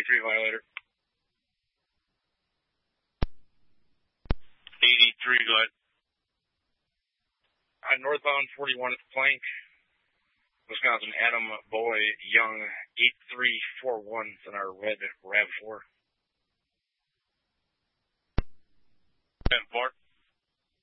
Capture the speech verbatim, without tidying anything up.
eighty-three Violator. eighty-three, go ahead. Uh, northbound forty-one at the Plank. Wisconsin, Adam Boy Young, eight three four one. It's in our red RAV four. ten four.